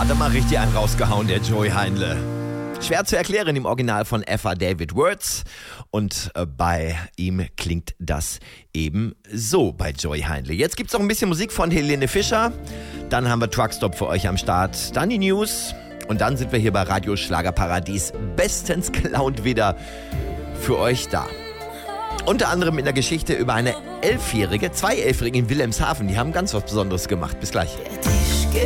Hat er mal richtig einen rausgehauen, der Joey Heinle. Schwer zu erklären im Original von F.A. David Words. Und bei ihm klingt das eben so bei Joey Heinle. Jetzt gibt's noch ein bisschen Musik von Helene Fischer. Dann haben wir Truckstop für euch am Start. Dann die News. Und dann sind wir hier bei Radio Schlagerparadies bestens gelaunt wieder für euch da. Unter anderem in der Geschichte über eine 11-Jährige, 2 Elfjährige in Wilhelmshaven. Die haben ganz was Besonderes gemacht. Bis gleich.